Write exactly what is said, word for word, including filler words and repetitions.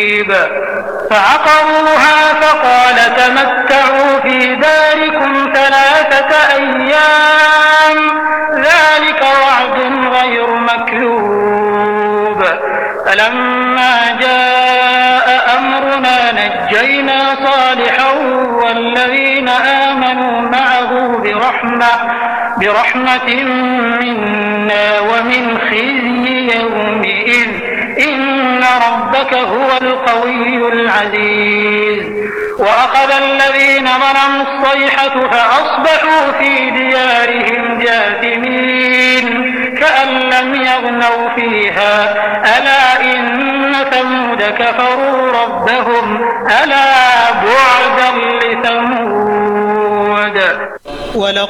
فعقروها فقال تمتعوا في داركم ثلاثة أيام ذلك وعد غير مكذوب. فلما جاء أمرنا نجينا صالحا والذين آمنوا معه برحمة, برحمة منا ومن خزي يومئذ إن ربك هو القوي العزيز. وأخذ الذين ظلموا الصيحة فأصبحوا في ديارهم جاثمين كأن لم يغنوا فيها ألا إن ثمود كفروا ربهم ألا بعدا لثمود. ولقد